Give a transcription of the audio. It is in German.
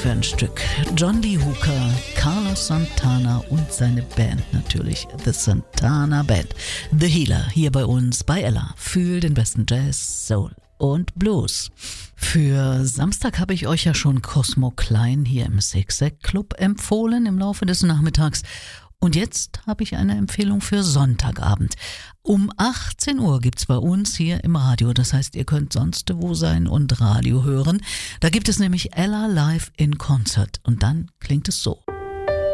für ein Stück? John Lee Hooker, Carlos Santana und seine Band natürlich, The Santana Band. The Healer, hier bei uns bei Ella. Fühl den besten Jazz, Soul und Blues. Für Samstag habe ich euch ja schon Cosmo Klein hier im Zigzag Club empfohlen im Laufe des Nachmittags. Und jetzt habe ich eine Empfehlung für Sonntagabend. Um 18 Uhr gibt's bei uns hier im Radio. Das heißt, ihr könnt sonst wo sein und Radio hören. Da gibt es nämlich Ella live in Concert. Und dann klingt es so.